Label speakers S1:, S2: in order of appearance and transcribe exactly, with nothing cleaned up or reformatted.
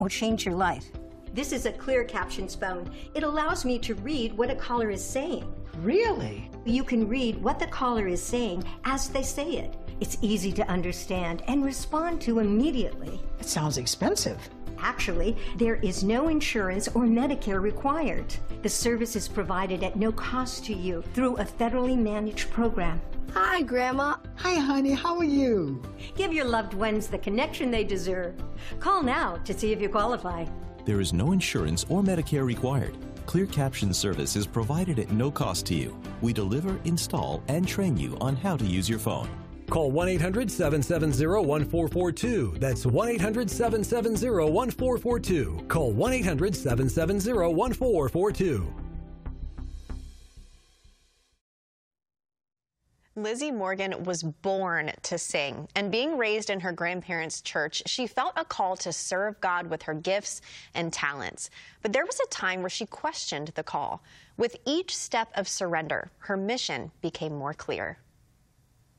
S1: or change your life. This is a clear captions phone. It allows me to read what a caller is saying.
S2: Really?
S1: You can read what the caller is saying as they say it. It's easy to understand and respond to immediately.
S2: It sounds expensive.
S1: Actually, there is no insurance or Medicare required. The service is provided at no cost to you through a federally managed program.
S3: Hi, Grandma.
S2: Hi, honey. How are you?
S1: Give your loved ones the connection they deserve. Call now to see if you qualify.
S4: There is no insurance or Medicare required. Clear Caption service is provided at no cost to you. We deliver, install, and train you on how to use your phone.
S5: Call one eight hundred, seven seven zero, one four four two. That's one eight hundred, seven seven zero, one four four two. Call one eight hundred, seven seven zero, one four four two.
S6: Lizzie Morgan was born to sing, and being raised in her grandparents' church, she felt a call to serve God with her gifts and talents. But there was a time where she questioned the call. With each step of surrender, her mission became more clear.